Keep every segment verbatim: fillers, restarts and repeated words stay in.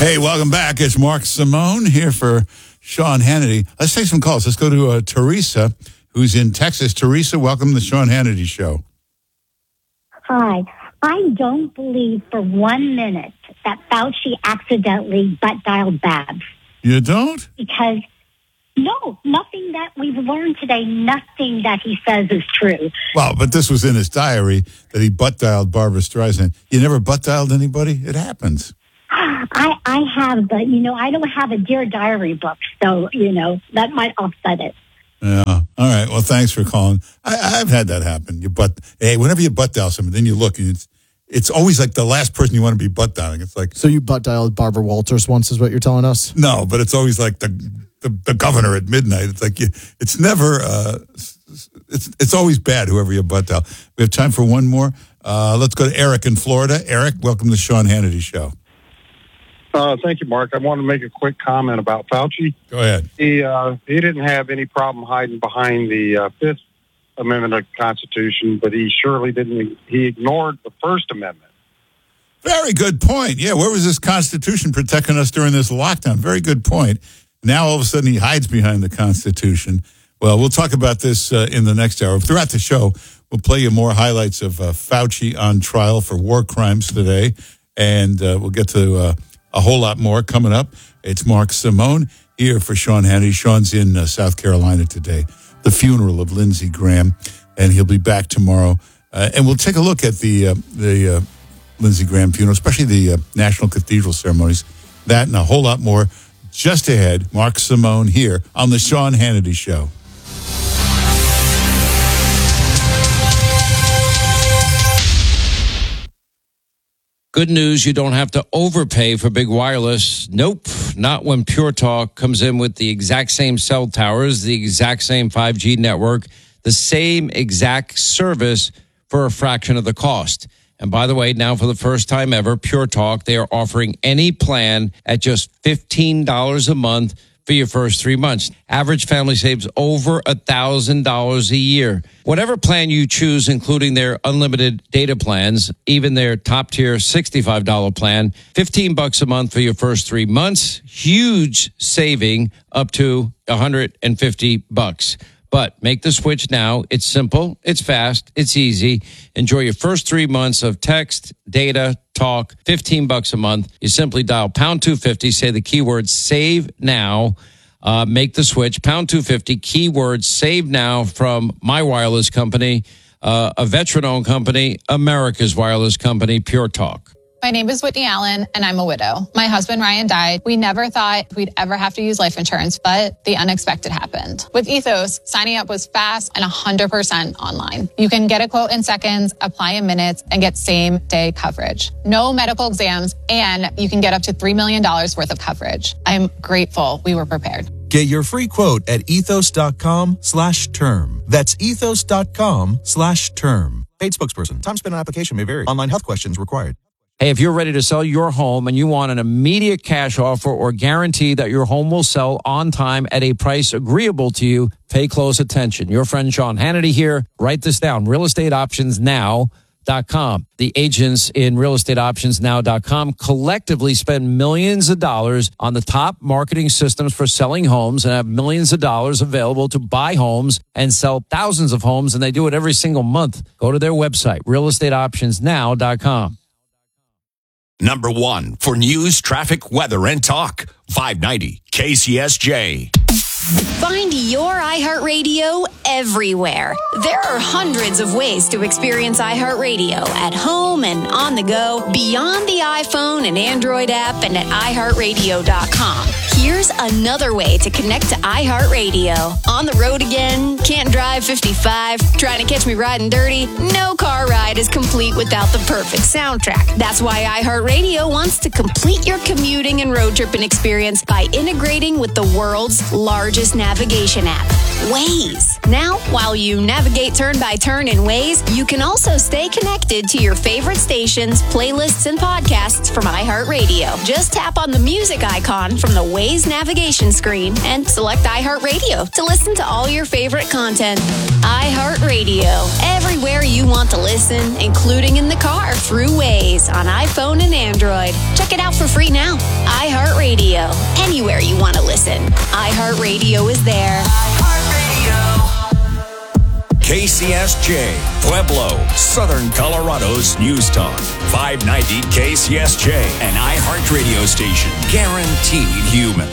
Hey, welcome back. It's Mark Simone here for Sean Hannity. Let's take some calls. Let's go to uh, Teresa, who's in Texas. Teresa, welcome to the Sean Hannity Show. Hi. I don't believe for one minute that Fauci accidentally butt-dialed Babs. You don't? Because, no, nothing that we've learned today, nothing that he says is true. Well, but this was in his diary that he butt-dialed Barbara Streisand. You never butt-dialed anybody? It happens. I, I have, but, you know, I don't have a Dear Diary book, so, you know, that might offset it. Yeah. All right. Well, thanks for calling. I, I've had that happen. You butt, hey, whenever you butt dial someone, then you look, and it's, it's always like the last person you want to be butt dialing. It's like. So you butt dialed Barbara Walters once, is what you're telling us? No, but it's always like the the, the governor at midnight. It's like you, it's never, uh, it's it's always bad, whoever you butt dial. We have time for one more. Uh, let's go to Eric in Florida. Eric, welcome to the Sean Hannity Show. Uh, thank you, Mark. I want to make a quick comment about Fauci. Go ahead. He uh, he didn't have any problem hiding behind the uh, Fifth Amendment of the Constitution, but he surely didn't. He ignored the First Amendment. Very good point. Yeah, where was this Constitution protecting us during this lockdown? Very good point. Now, all of a sudden, he hides behind the Constitution. Well, we'll talk about this uh, in the next hour. Throughout the show, we'll play you more highlights of uh, Fauci on trial for war crimes today, and uh, we'll get to uh, a whole lot more coming up. It's Mark Simone here for Sean Hannity. Sean's in uh, South Carolina today, the funeral of Lindsey Graham, and he'll be back tomorrow. Uh, and we'll take a look at the uh, the uh, Lindsey Graham funeral, especially the uh, National Cathedral ceremonies. That and a whole lot more just ahead. Mark Simone here on the Sean Hannity Show. Good news, you don't have to overpay for big wireless. Nope, not when Pure Talk comes in with the exact same cell towers, the exact same five G network, the same exact service for a fraction of the cost. And by the way, now for the first time ever, Pure Talk, they are offering any plan at just fifteen dollars a month for your first three months. Average family saves over one thousand dollars a year. Whatever plan you choose, including their unlimited data plans, even their top-tier sixty-five dollars plan, fifteen bucks a month for your first three months. Huge saving up to one hundred fifty bucks. But make the switch now. It's simple, it's fast, it's easy. Enjoy your first three months of text, data, talk, fifteen bucks a month. You simply dial pound two fifty, say the keyword save now, uh, make the switch, pound two fifty, keyword save now from my wireless company, uh, a veteran-owned company, America's wireless company, Pure Talk. My name is Whitney Allen, and I'm a widow. My husband, Ryan, died. We never thought we'd ever have to use life insurance, but the unexpected happened. With Ethos, signing up was fast and one hundred percent online. You can get a quote in seconds, apply in minutes, and get same-day coverage. No medical exams, and you can get up to three million dollars worth of coverage. I'm grateful we were prepared. Get your free quote at ethos.com slash term. That's ethos.com slash term. Paid spokesperson. Time spent on application may vary. Online health questions required. Hey, if you're ready to sell your home and you want an immediate cash offer or guarantee that your home will sell on time at a price agreeable to you, pay close attention. Your friend Sean Hannity here. Write this down, real estate options now dot com. The agents in real estate options now dot com collectively spend millions of dollars on the top marketing systems for selling homes and have millions of dollars available to buy homes and sell thousands of homes, and they do it every single month. Go to their website, real estate options now dot com. Number one for news, traffic, weather, and talk. five ninety K C S J. Find your iHeartRadio everywhere. There are hundreds of ways to experience iHeartRadio at home and on the go, beyond the iPhone and Android app, and at i heart radio dot com. Here's another way to connect to iHeartRadio. On the road again? Can't drive fifty-five? Trying to catch me riding dirty? No car ride is complete without the perfect soundtrack. That's why iHeartRadio wants to complete your commuting and road tripping experience by integrating with the world's largest navigation app, Waze. Now, while you navigate turn by turn in Waze, you can also stay connected to your favorite stations, playlists, and podcasts from iHeartRadio. Just tap on the music icon from the Waze navigation screen and select iHeartRadio to listen to all your favorite content. iHeartRadio, everywhere you want to listen, including in the car through Waze on iPhone and Android. Check it out for free now. iHeart iHeartRadio. Anywhere you want to listen, iHeartRadio is there. K C S J, Pueblo, Southern Colorado's News Talk. five ninety K C S J, an iHeartRadio station. Guaranteed human.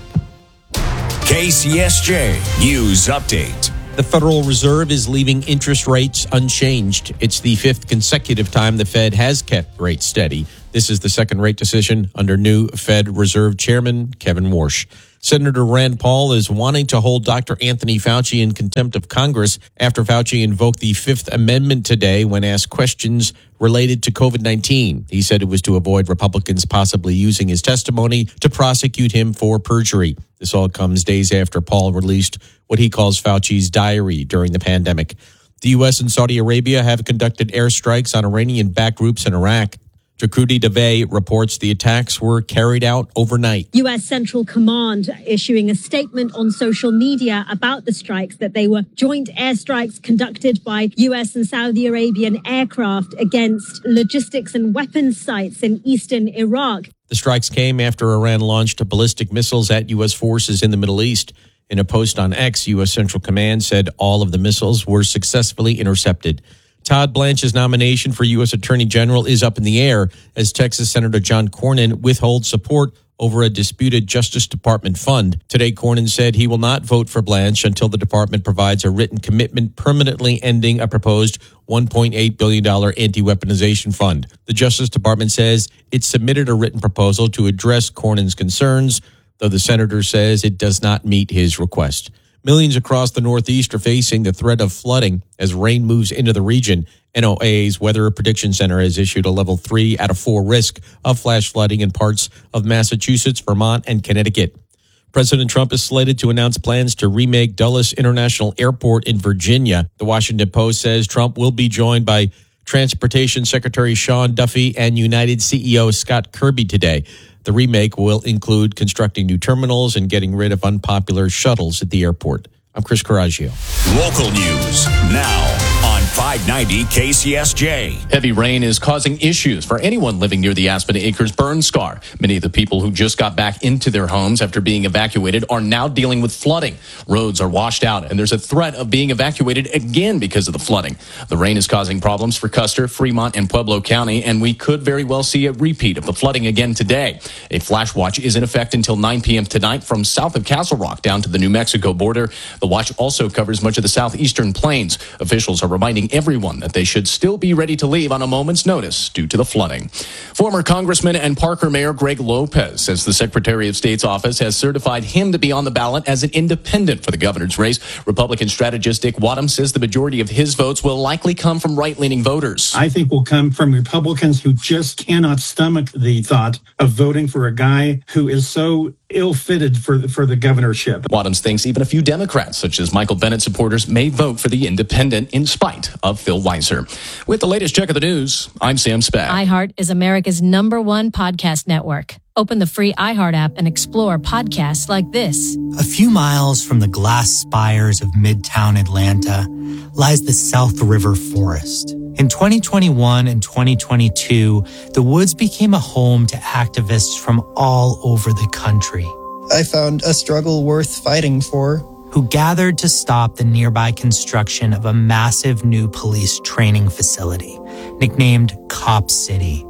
K C S J News Update. The Federal Reserve is leaving interest rates unchanged. It's the fifth consecutive time the Fed has kept rates steady. This is the second rate decision under new Fed Reserve Chairman Kevin Warsh. Senator Rand Paul is wanting to hold Doctor Anthony Fauci in contempt of Congress after Fauci invoked the Fifth Amendment today when asked questions related to COVID nineteen. He said it was to avoid Republicans possibly using his testimony to prosecute him for perjury. This all comes days after Paul released what he calls Fauci's diary during the pandemic. The U S and Saudi Arabia have conducted airstrikes on Iranian-backed groups in Iraq. Jakrudi Davey reports the attacks were carried out overnight. U S Central Command issuing a statement on social media about the strikes, that they were joint airstrikes conducted by U S and Saudi Arabian aircraft against logistics and weapons sites in eastern Iraq. The strikes came after Iran launched ballistic missiles at U S forces in the Middle East. In a post on X, U S Central Command said all of the missiles were successfully intercepted. Todd Blanche's nomination for U S Attorney General is up in the air as Texas Senator John Cornyn withholds support over a disputed Justice Department fund. Today, Cornyn said he will not vote for Blanche until the department provides a written commitment permanently ending a proposed one point eight billion dollars anti-weaponization fund. The Justice Department says it submitted a written proposal to address Cornyn's concerns, though the senator says it does not meet his request. Millions across the Northeast are facing the threat of flooding as rain moves into the region. N O A A's Weather Prediction Center has issued a level three out of four risk of flash flooding in parts of Massachusetts, Vermont, and Connecticut. President Trump is slated to announce plans to remake Dulles International Airport in Virginia. The Washington Post says Trump will be joined by Transportation Secretary Sean Duffy and United C E O Scott Kirby today. The remake will include constructing new terminals and getting rid of unpopular shuttles at the airport. I'm Chris Coraggio. Local news now on five ninety K C S J. Heavy rain is causing issues for anyone living near the Aspen Acres burn scar. Many of the people who just got back into their homes after being evacuated are now dealing with flooding. Roads are washed out, and there's a threat of being evacuated again because of the flooding. The rain is causing problems for Custer, Fremont, and Pueblo County, and we could very well see a repeat of the flooding again today. A flash watch is in effect until nine p.m. tonight from south of Castle Rock down to the New Mexico border. The watch also covers much of the southeastern plains. Officials are reminding everyone that they should still be ready to leave on a moment's notice due to the flooding. Former Congressman and Parker Mayor Greg Lopez says the Secretary of State's office has certified him to be on the ballot as an independent for the governor's race. Republican strategist Dick Wadham says the majority of his votes will likely come from right-leaning voters. I think will come from Republicans who just cannot stomach the thought of voting for a guy who is so ill-fitted for the, for the governorship. Wadhams thinks even a few Democrats, such as Michael Bennett supporters, may vote for the independent in spite of Phil Weiser. With the latest check of the news, I'm Sam Spag. iHeart is America's number one podcast network. Open the free iHeart app and explore podcasts like this. A few miles from the glass spires of Midtown Atlanta lies the South River Forest. In twenty twenty-one and twenty twenty-two, the woods became a home to activists from all over the country. I found a struggle worth fighting for. Who gathered to stop the nearby construction of a massive new police training facility, nicknamed Cop City.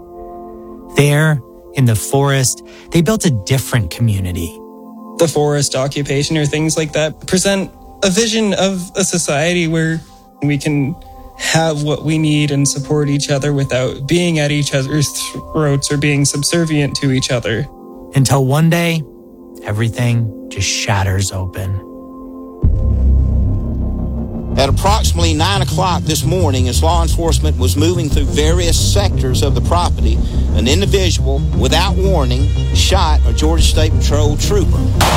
There, in the forest, they built a different community. The forest occupation or things like that present a vision of a society where we can have what we need and support each other without being at each other's throats or being subservient to each other. Until one day, everything just shatters open. At approximately nine o'clock this morning, as law enforcement was moving through various sectors of the property, an individual, without warning, shot a Georgia State Patrol trooper.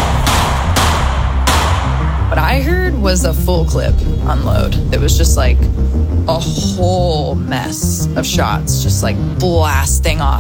What I heard was a full clip unload. It was just like a whole mess of shots, just like blasting off.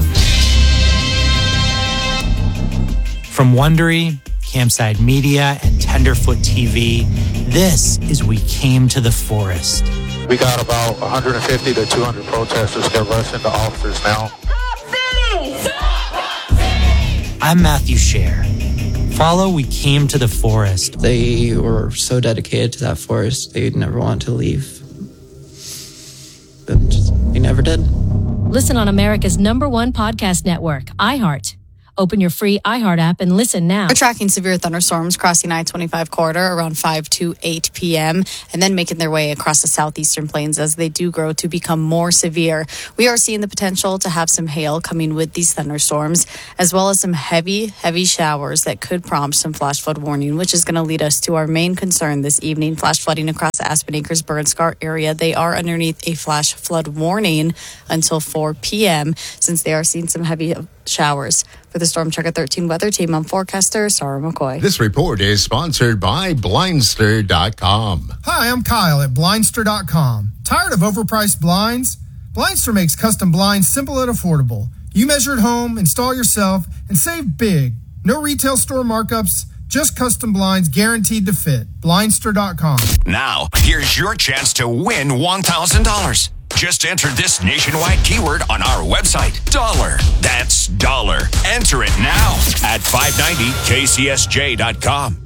From Wondery, Campside Media, and Tenderfoot T V, this is We Came to the Forest. We got about one hundred fifty to two hundred protesters that rush into officers now. I'm Matthew Scher. Follow We Came to the Forest. They were so dedicated to that forest, they'd never want to leave. But they never did. Listen on America's number one podcast network, iHeart. Open your free iHeart app and listen now. We're tracking severe thunderstorms crossing I twenty-five corridor around five to eight p.m. and then making their way across the southeastern plains as they do grow to become more severe. We are seeing the potential to have some hail coming with these thunderstorms, as well as some heavy, heavy showers that could prompt some flash flood warning, which is going to lead us to our main concern this evening, flash flooding across the Aspen Acres Burn Scar area. They are underneath a flash flood warning until four p.m. since they are seeing some heavy showers. For the Storm Tracker thirteen weather team, I'm forecaster Sarah McCoy. This report is sponsored by Blindster dot com. Hi, I'm Kyle at Blindster dot com. Tired of overpriced blinds? Blindster makes custom blinds simple and affordable. You measure at home, install yourself, and save big. No retail store markups, just custom blinds guaranteed to fit. Blindster dot com. Now, here's your chance to win one thousand dollars. Just enter this nationwide keyword on our website, dollar. That's dollar. Enter it now at five ninety K C S J dot com.